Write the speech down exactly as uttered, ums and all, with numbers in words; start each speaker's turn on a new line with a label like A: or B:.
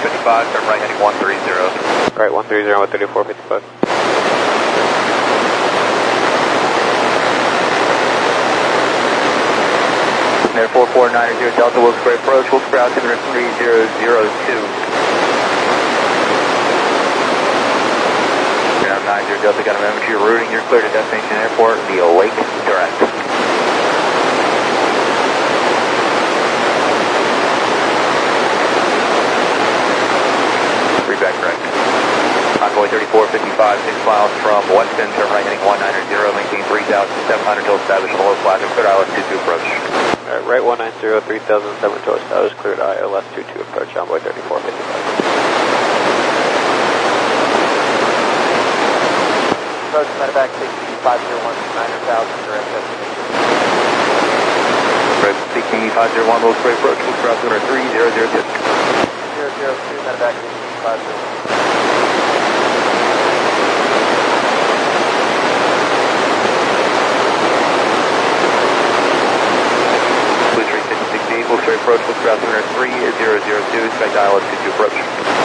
A: fifty-five, turn right heading one three zero.
B: Right, one three zero with thirty-four fifty-five.
A: Air four four nine zero Delta, Wilkes-Barre approach, Wilkes-Barre altimeter three zero zero two. Ground nine zero Delta, got a moment to your routing, you're clear to destination airport via Lake Direct. Three back direct. Convoy thirty-four fifty-five, six miles from Weston, turn right heading one nine zero, maintain three thousand seven hundred till established low flat, clear I L S two two approach.
B: Alright, right one nine zero, three thousand seven to established, cleared I L S two two approach, Envoy thirty-four fifty-five.
C: Approach medevac sixteen five zero one, nine thousand, direct destination.
A: Red sixteen five zero one, Wilkes-Barre approach, Wilkes-Barre altimeter three zero zero two.
C: zero zero two, medevac sixteen five zero one.
A: Blue three fifty-six, Wilkes-Barre approach, Wilkes-Barre altimeter three zero zero two, expect I L S two two approach.